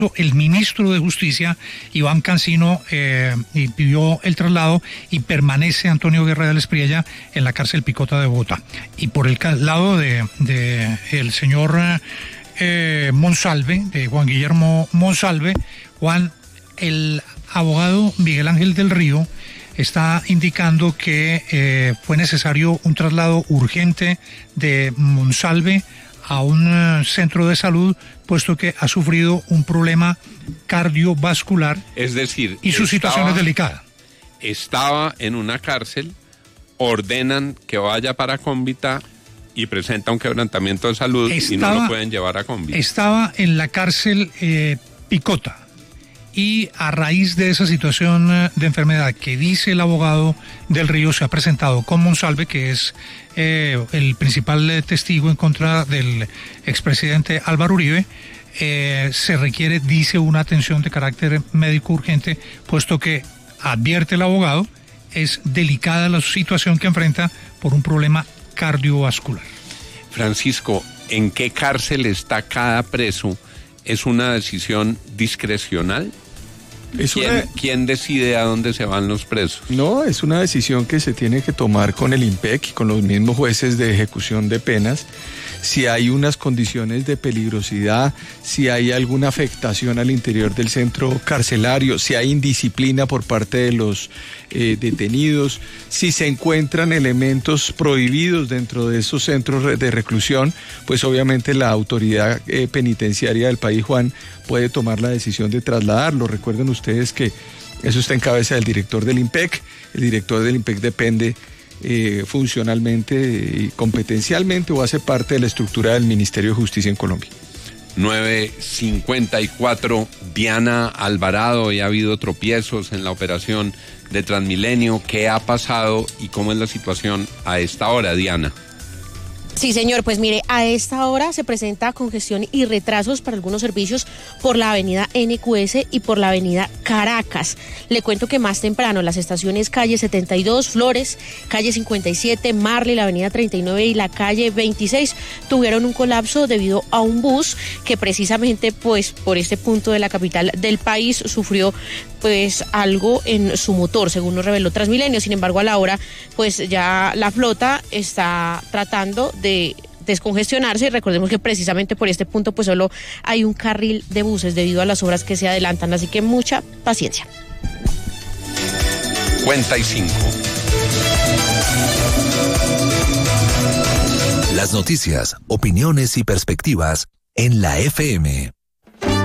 El ministro de Justicia, Iván Cancino, pidió el traslado y permanece Antonio Guerra del Espriella en la cárcel Picota de Bogotá. Y por el lado de el señor Monsalve, de Juan Guillermo Monsalve, el abogado Miguel Ángel del Río está indicando que fue necesario un traslado urgente de Monsalve a un centro de salud, puesto que ha sufrido un problema cardiovascular. Es decir, y su situación es delicada. Estaba en una cárcel, ordenan que vaya para Cómbita y presenta un quebrantamiento de salud y no lo pueden llevar a Cómbita. Estaba en la cárcel Picota. Y a raíz de esa situación de enfermedad que dice el abogado del Río, se ha presentado con Monsalve, que es el principal testigo en contra del expresidente Álvaro Uribe. Se requiere, dice, una atención de carácter médico urgente, puesto que, advierte el abogado, es delicada la situación que enfrenta por un problema cardiovascular. Francisco, ¿en qué cárcel está cada preso? ¿Es una decisión discrecional? ¿Quién decide a dónde se van los presos? No, es una decisión que se tiene que tomar con el IMPEC y con los mismos jueces de ejecución de penas. Si hay unas condiciones de peligrosidad, si hay alguna afectación al interior del centro carcelario, si hay indisciplina por parte de los detenidos, si se encuentran elementos prohibidos dentro de esos centros de reclusión, pues obviamente la autoridad penitenciaria del país, Juan, puede tomar la decisión de trasladarlo. Recuerden ustedes que eso está en cabeza del director del IMPEC. El director del IMPEC depende funcionalmente y competencialmente o hace parte de la estructura del Ministerio de Justicia en Colombia. 9:54, Diana Alvarado, y ha habido tropiezos en la operación de Transmilenio. ¿Qué ha pasado y cómo es la situación a esta hora, Diana? Sí, señor, pues mire, a esta hora se presenta congestión y retrasos para algunos servicios por la avenida NQS y por la avenida Caracas. Le cuento que más temprano las estaciones calle 72, Flores, calle 57, Marley, la avenida 39 y la calle 26 tuvieron un colapso debido a un bus que precisamente pues por este punto de la capital del país sufrió pues algo en su motor, según nos reveló Transmilenio. Sin embargo, a la hora pues ya la flota está tratando de descongestionarse, y recordemos que precisamente por este punto pues solo hay un carril de buses debido a las obras que se adelantan, así que mucha paciencia. 55. Las noticias, opiniones y perspectivas en la FM.